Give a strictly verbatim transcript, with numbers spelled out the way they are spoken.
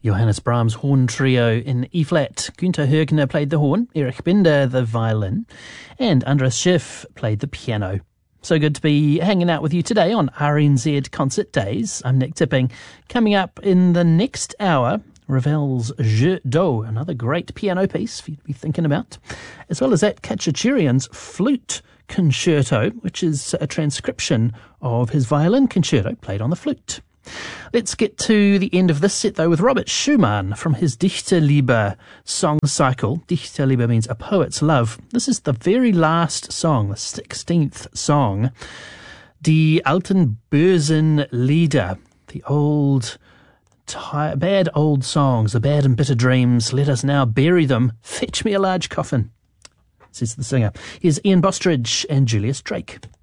Johannes Brahms' horn trio in E-flat. Günther Högner played the horn, Erich Binder the violin, and Andras Schiff played the piano. So good to be hanging out with you today on R N Z Concert Days. I'm Nick Tipping. Coming up in the next hour, Ravel's Jeu d'eau, another great piano piece for you to be thinking about, as well as that Khachaturian's Flute Concerto, which is a transcription of his violin concerto played on the flute. Let's get to the end of this set, though, with Robert Schumann from his Dichterliebe song cycle. Dichterliebe means a poet's love. This is the very last song, the sixteenth song. Die alten bösen Lieder, the old, tired, bad old songs, the bad and bitter dreams. Let us now bury them. Fetch me a large coffin, says the singer. Here's Ian Bostridge and Julius Drake.